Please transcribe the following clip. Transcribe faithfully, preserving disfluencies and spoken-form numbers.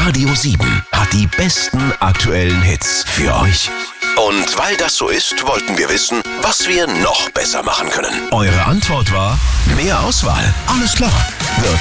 Radio sieben hat die besten aktuellen Hits für euch. Und weil das so ist, wollten wir wissen, was wir noch besser machen können. Eure Antwort war, mehr Auswahl. Alles klar. Wird